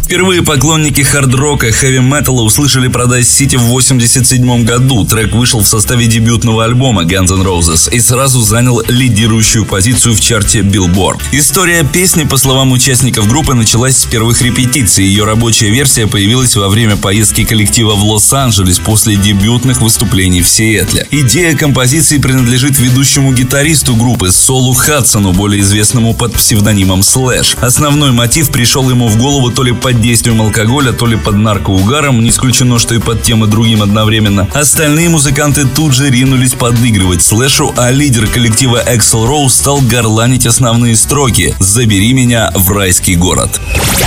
Впервые поклонники хард-рока, хэви-металла услышали Paradise City в 1987 году. Трек вышел в составе дебютного альбома Guns N' Roses и сразу занял лидирующую позицию в чарте Billboard. История песни, по словам участников группы, началась с первых репетиций. Ее рабочая версия появилась во время поездки коллектива в Лос-Анджелес после дебютных выступлений в Сиэтле. Идея композиции принадлежит ведущему гитаристу группы Солу Хадсону, более известному под псевдонимом Slash. Основной мотив пришел ему в голову то ли под действием алкоголя, то ли под наркоугаром, не исключено, что и под тем и другим одновременно. Остальные музыканты тут же ринулись подыгрывать Слэшу, а лидер коллектива Эксел Роуз стал горланить основные строки «Забери меня в райский город».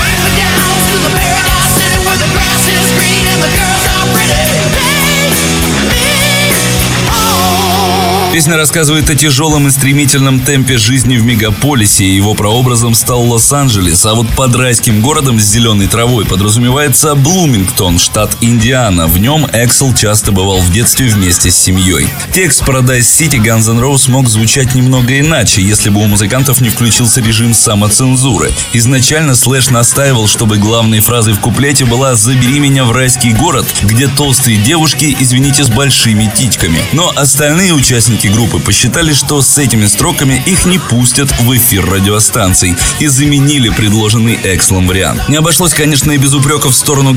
Песня рассказывает о тяжелом и стремительном темпе жизни в мегаполисе, и его прообразом стал Лос-Анджелес, а вот под райским городом с зеленой травой подразумевается Блумингтон, штат Индиана. В нем Эксел часто бывал в детстве вместе с семьей. Текст Paradise City Guns N' Roses мог звучать немного иначе, если бы у музыкантов не включился режим самоцензуры. Изначально Слэш настаивал, чтобы главной фразой в куплете была «Забери меня в райский город», где толстые девушки, извините, с большими титьками. Но остальные участники группы посчитали, что с этими строками их не пустят в эфир радиостанций и заменили предложенный Экслом вариант. Не обошлось, конечно, и без упреков в сторону